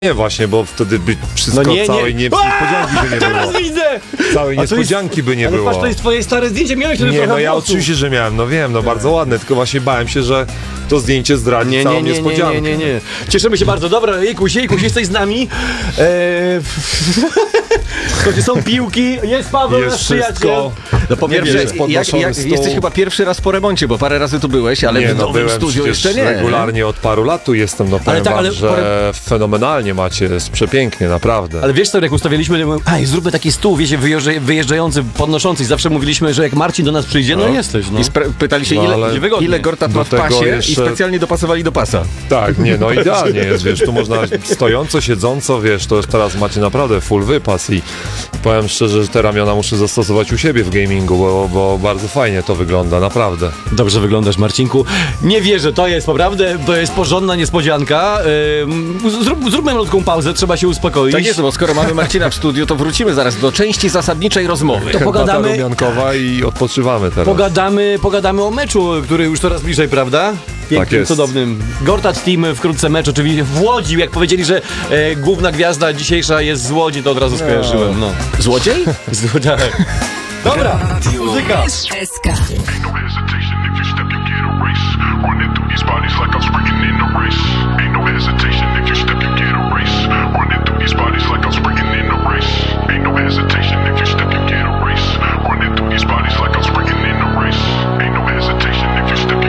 Nie właśnie, bo wtedy by wszystko całej niespodzianki by nie teraz było. widzę! Całej niespodzianki by nie Ale było. patrz, to jest twoje stare zdjęcie, miałeś wtedy Nie, trochę no ja włosów. oczywiście, że miałem, no wiem, no bardzo ładne, tylko właśnie bałem się, że to zdjęcie zdradzi całą niespodziankę. Nie. Cieszymy się bardzo. Dobra, Jejkuś, jesteś z nami. Słuchajcie, są piłki, jest Paweł, Jest nasz przyjaciel. wszystko. No po pierwsze, jest podnoszony stół. jesteś chyba pierwszy raz po remoncie, bo parę razy tu byłeś, ale Nie, w no nowym byłem studiu przecież jeszcze nie. regularnie od paru lat tu jestem, no powiem tak, wam, ale że fenomenalnie macie, jest przepięknie, naprawdę. Ale wiesz co, jak ustawialiśmy, zróbmy taki stół, wiecie, wyjeżdżający, podnoszący. Zawsze mówiliśmy, że jak Marcin do nas przyjdzie, no jesteś, no. I pytali się, No, ale ile Gortat do ma w tego pasie jeszcze- i specjalnie dopasowali do pasa. Tak, nie, no idealnie jest, wiesz, tu można stojąco, siedząco, wiesz, to teraz macie naprawdę full wypas i powiem szczerze, że te ramiona muszę zastosować u siebie w gamingu, bo bardzo fajnie to wygląda, naprawdę. Dobrze wyglądasz, Marcinku. Nie wierzę, to jest naprawdę, to jest porządna niespodzianka. Zróbmy malutką pauzę, trzeba się uspokoić. Tak jest, bo skoro mamy Marcina w studiu, to wrócimy zaraz do części zasadniczej rozmowy. To pogadamy- Herbata rumiankowa i odpoczywamy teraz. Pogadamy o meczu, który już coraz bliżej, prawda? Pięknym, jest. cudownym. Gortat Team wkrótce mecz, oczywiście w Łodzi. Jak powiedzieli, że główna gwiazda dzisiejsza jest z Łodzi, to od razu skojarzyłem. No. Złodziej? Tak. Dobra, muzyka. SK. Ain't no hesitation if you step, you get a race. Running through these bodies like I'm sprinting in a race. Ain't no hesitation.